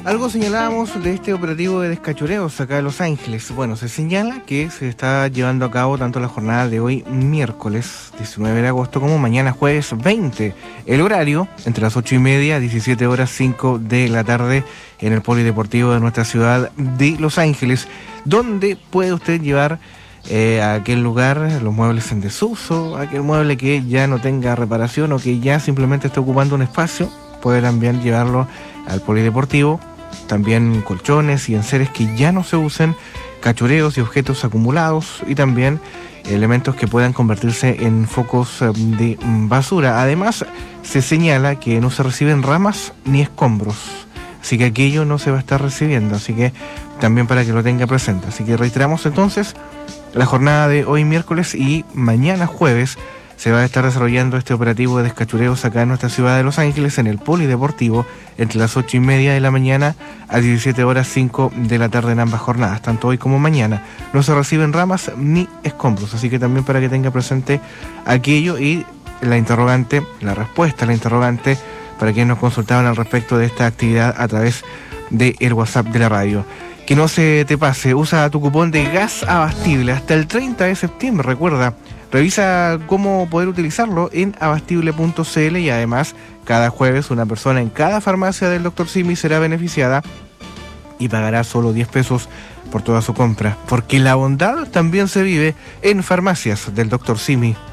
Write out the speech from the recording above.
Algo señalábamos de este operativo de descachureos acá en Los Ángeles. Bueno, se señala que se está llevando a cabo tanto la jornada de hoy, miércoles 19 de agosto, como mañana, jueves 20. El horario, entre las 8:30 a 17 horas 5 de la tarde, en el polideportivo de nuestra ciudad de Los Ángeles, donde puede usted llevar a aquel lugar los muebles en desuso, aquel mueble que ya no tenga reparación o que ya simplemente esté ocupando un espacio, puede también llevarlo al polideportivo. También colchones y enseres que ya no se usen, cachureos y objetos acumulados, y también elementos que puedan convertirse en focos de basura. Además, se señala que no se reciben ramas ni escombros, así que aquello no se va a estar recibiendo, así que también para que lo tenga presente. Así que reiteramos entonces, la jornada de hoy miércoles y mañana jueves se va a estar desarrollando este operativo de descachureos acá en nuestra ciudad de Los Ángeles, en el polideportivo, entre las 8:30 de la mañana a 17 horas 5 de la tarde en ambas jornadas, tanto hoy como mañana. No se reciben ramas ni escombros, así que también para que tenga presente aquello. Y la respuesta a la interrogante, para quienes nos consultaban al respecto de esta actividad a través del WhatsApp de la radio. Que no se te pase, usa tu cupón de gas abastible hasta el 30 de septiembre, recuerda. Revisa cómo poder utilizarlo en abastible.cl, y además cada jueves una persona en cada farmacia del Dr. Simi será beneficiada y pagará solo 10 pesos por toda su compra, porque la bondad también se vive en farmacias del Dr. Simi.